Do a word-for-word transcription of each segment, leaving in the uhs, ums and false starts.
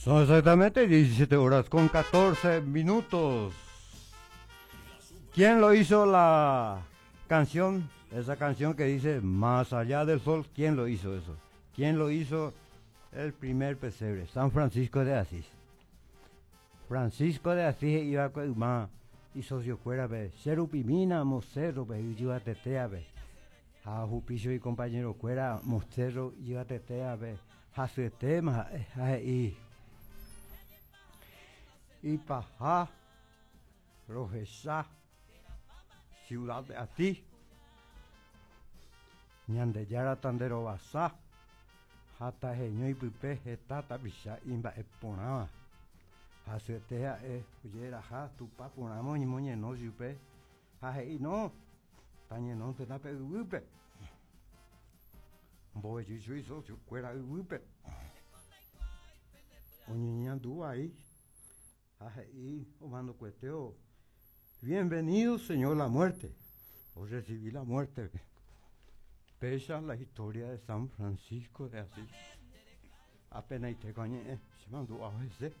Son exactamente diecisiete horas con catorce minutos. ¿Quién lo hizo la canción? Esa canción que dice Más allá del sol. ¿Quién lo hizo eso? ¿Quién lo hizo? El primer pesebre, San Francisco de Asís. Francisco de Asís iba con más y socio fuera ve. Serupimina, mocero, ve, y iba tetea, ve. A Jupicio y compañero fuera, mocero, iba tetea, ve. Hasetema, y. Y Pajá, Rojesa, Ciudad de Asís, Ñandeyara Tandero Basá, Hata Jeño y Pipe, Etata Pisha, Imba Eponama, Hasetea, E, Uyera, Ha, Tupa, Ponamo, y Moñe, no, Yupe, Haje, no, Tañe, no, te tape, Upe, Boy, you soy socio, fuera, Upe, Oñiñan, tú ahí. Y Omando Cueteo, bienvenido Señor la muerte, o recibí la muerte. Pesa la historia de San Francisco de Asís. Apenas y te coñe, se mandó a ese.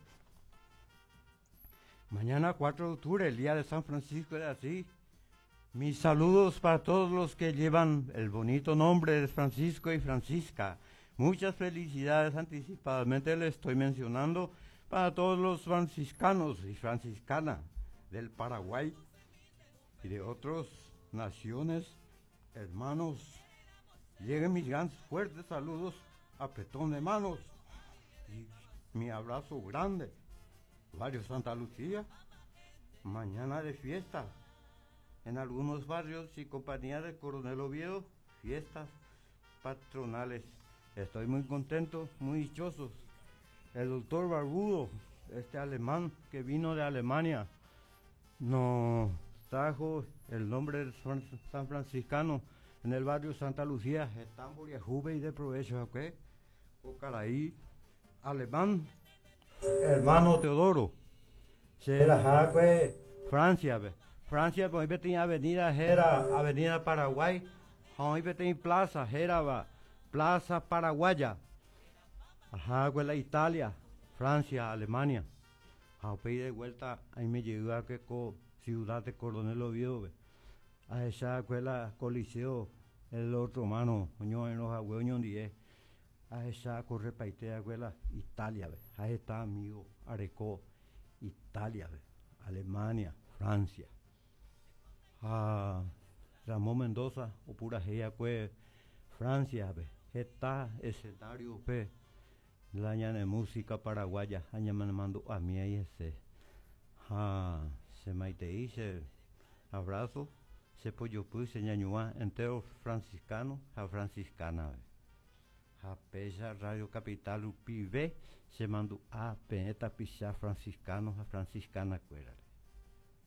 Mañana cuatro de octubre, el día de San Francisco de Asís. Mis saludos para todos los que llevan el bonito nombre de Francisco y Francisca. Muchas felicidades anticipadamente les estoy mencionando para todos los franciscanos y franciscanas del Paraguay y de otras naciones, hermanos. Lleguen mis grandes fuertes saludos, apretón de manos y mi abrazo grande. Barrio Santa Lucía, mañana de fiesta. En algunos barrios y compañía de Coronel Oviedo, fiestas patronales. Estoy muy contento, muy dichoso. El doctor Barbudo, este alemán que vino de Alemania, nos trajo el nombre del San Franciscano en el barrio Santa Lucía, Estambul y Juve y de provecho, ¿ok? Ocaraí, alemán, hermano Teodoro, será Francia, ¿ve? Francia, pues tenía avenida, era avenida Paraguay, hoy tenía plaza, era plaza paraguaya. Ajá, pues la Italia, Francia, Alemania. A de vuelta, ahí me llegó a que co, ciudad de Coronel Oviedo, a esa escuela Coliseo, el otro mano, oño en los abuelos, diez, a esa corre paitea escuela Italia, ve. Ahí está amigo, Areco, Italia, ve. Alemania, Francia. A Ramón Mendoza, o pura gea, pues, Francia, ve. Está escenario, ve. La ñana música paraguaya, aña me mando a mí ahí ese. Ah, se maite hice abrazo, se pollo puse ñañua entero franciscano, a franciscana. A pesa Radio Capital Upibe, se mandó a peneta pisar franciscano, a franciscana cuera.